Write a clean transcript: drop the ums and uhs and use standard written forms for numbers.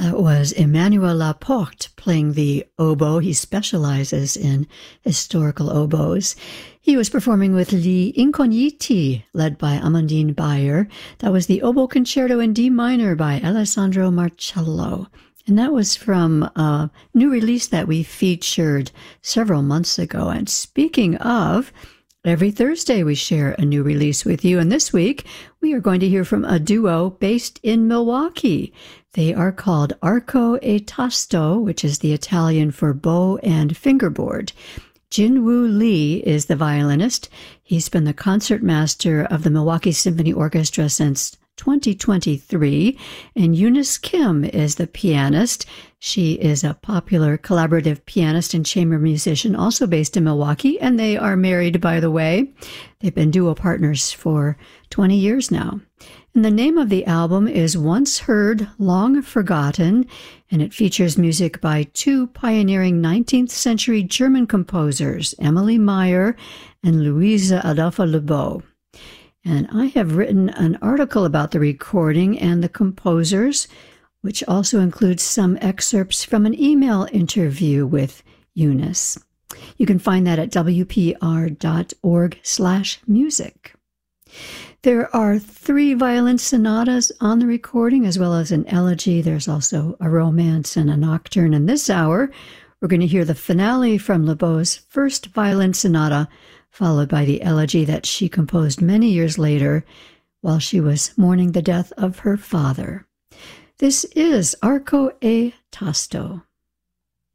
That was Emmanuel Laporte playing the oboe. He specializes in historical oboes. He was performing with Gli Incogniti, led by Amandine Bayer. That was the Oboe Concerto in D minor by Alessandro Marcello. And that was from a new release that we featured several months ago. And speaking of, every Thursday we share a new release with you. And this week we are going to hear from a duo based in Milwaukee. They are called Arco e Tasto, which is the Italian for bow and fingerboard. Jinwoo Lee is the violinist. He's been the concertmaster of the Milwaukee Symphony Orchestra since 2023, and Eunice Kim is the pianist. She is a popular collaborative pianist and chamber musician, also based in Milwaukee, and they are married, by the way. They've been duo partners for 20 years now. And the name of the album is Once Heard, Long Forgotten, and it features music by two pioneering 19th century German composers, Emily Meyer and Louisa Adolpha Lebeau. And I have written an article about the recording and the composers, which also includes some excerpts from an email interview with Eunice. You can find that at wpr.org/music. There are 3 violin sonatas on the recording, as well as an elegy. There's also a romance and a nocturne. And this hour, we're going to hear the finale from Lebeau's first violin sonata, followed by the elegy that she composed many years later while she was mourning the death of her father. This is Arco e Tasto.